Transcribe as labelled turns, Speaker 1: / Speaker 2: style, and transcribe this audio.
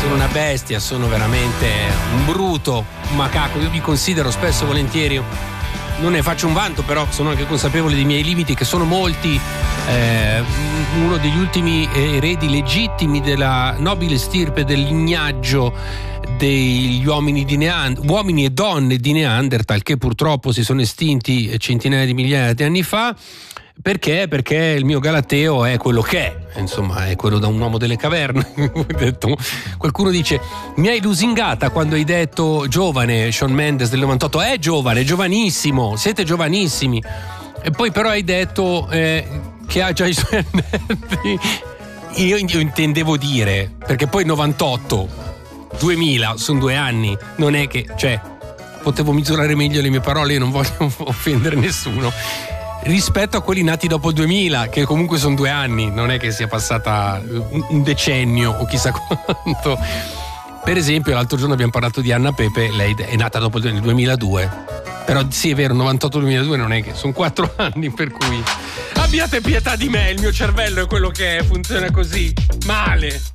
Speaker 1: sono una bestia, sono veramente un bruto, un macaco. Io mi considero spesso e volentieri, non ne faccio un vanto, però sono anche consapevole dei miei limiti, che sono molti. Uno degli ultimi eredi legittimi della nobile stirpe del lignaggio degli uomini e donne di Neanderthal, che purtroppo si sono estinti centinaia di migliaia di anni fa. Perché? Perché il mio Galateo è quello che è, insomma, è quello da un uomo delle caverne. Qualcuno dice: mi hai lusingata quando hai detto giovane. Shawn Mendes del 98 è giovane, giovanissimo, siete giovanissimi. E poi però hai detto che ha già i suoi annetti. Io intendevo dire, perché poi 98 2000 sono 2 anni, non è che, cioè, potevo misurare meglio le mie parole, io non voglio offendere nessuno, rispetto a quelli nati dopo il 2000, che comunque sono 2 anni, non è che sia passata un decennio o chissà quanto. Per esempio l'altro giorno abbiamo parlato di Anna Pepe, lei è nata dopo il 2002, però sì, è vero, 98-2002 non è che sono 4 anni, per cui abbiate pietà di me, il mio cervello è quello che è, funziona così male.